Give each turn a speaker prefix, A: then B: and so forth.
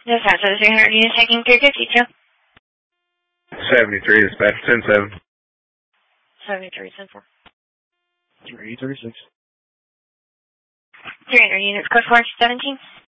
A: Dispatch of the 300 units taking 352.
B: 73, dispatch 10-7.
A: 73, 10-4.
B: 336.
A: 300 units, code 417.